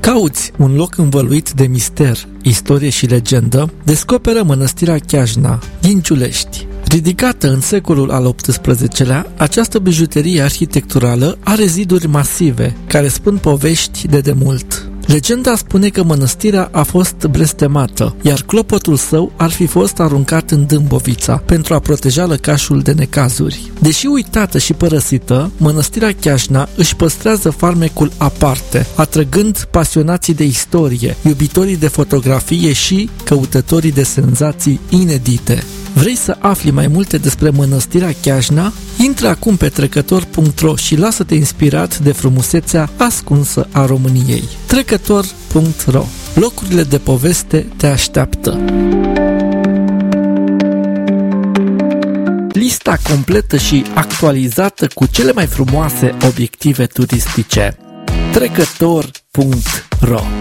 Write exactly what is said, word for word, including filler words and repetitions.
Cauți un loc învăluit de mister, istorie și legendă? Descoperă Mănăstirea Chiajna din Giulești. Ridicată în secolul al optsprezecelea, această bijuterie arhitecturală are ziduri masive, care spun povești de demult. Legenda spune că mănăstirea a fost blestemată, iar clopotul său ar fi fost aruncat în Dâmbovița pentru a proteja lăcașul de necazuri. Deși uitată și părăsită, Mănăstirea Chiajna își păstrează farmecul aparte, atrăgând pasionații de istorie, iubitorii de fotografie și căutătorii de senzații inedite. Vrei să afli mai multe despre Mănăstirea Chiajna? Intră acum pe trecător punct ro și lasă-te inspirat de frumusețea ascunsă a României. trecător punct ro. Locurile de poveste te așteaptă. Lista completă și actualizată cu cele mai frumoase obiective turistice. trecător punct ro